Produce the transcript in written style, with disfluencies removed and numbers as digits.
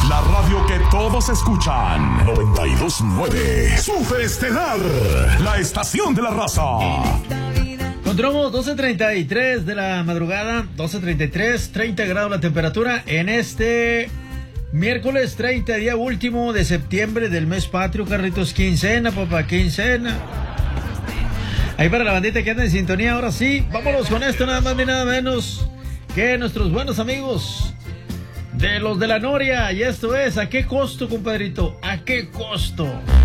La radio que todos escuchan. 92.9. Super Estelar. La estación de la raza. Encontramos 12:33 de la madrugada. 12:33, 30 grados la temperatura en este miércoles 30, día último de septiembre del mes patrio. Carritos, quincena, papá, quincena. Ahí para la bandita que anda en sintonía, ahora sí, vámonos con esto, nada más ni nada menos que nuestros buenos amigos de los de la Noria. Y esto es, ¿a qué costo, compadrito? ¿A qué costo?